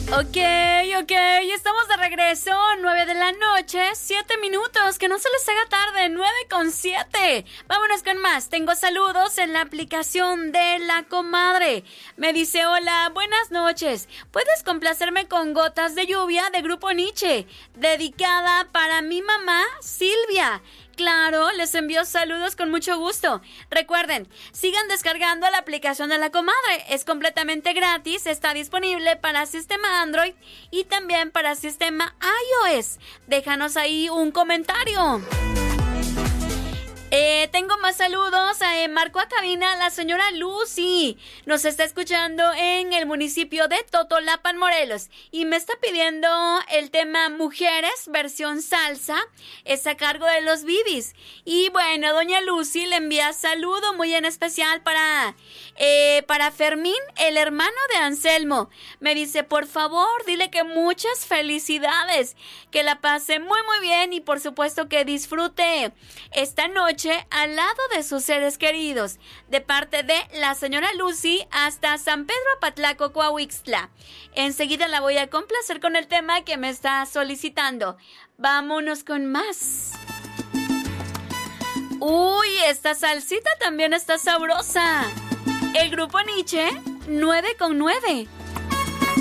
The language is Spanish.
Ok, estamos de regreso, 9 de la noche, 7 minutos, que no se les haga tarde, 9:07. Vámonos con más, tengo saludos en la aplicación de La Comadre. Me dice, hola, buenas noches, ¿puedes complacerme con Gotas de Lluvia de Grupo Nietzsche? Dedicada para mi mamá, Silvia. Claro, les envío saludos con mucho gusto. Recuerden, sigan descargando la aplicación de La Comadre. Es completamente gratis, está disponible para sistema Android y también para sistema iOS. Déjanos ahí un comentario. Tengo más saludos. Marcó a cabina la señora Lucy. Nos está escuchando en el municipio de Totolapan, Morelos. Y me está pidiendo el tema Mujeres, versión salsa. Es a cargo de los Bibis. Y bueno, doña Lucy le envía saludo muy en especial para Fermín, el hermano de Anselmo. Me dice, por favor, dile que muchas felicidades. Que la pase muy muy bien y por supuesto que disfrute esta noche al lado de sus seres queridos, de parte de la señora Lucy hasta San Pedro Apatlaco, Coahuixtla. Enseguida la voy a complacer con el tema que me está solicitando. Vámonos con más. Uy, esta salsita también está sabrosa. El Grupo Nietzsche, 9:9.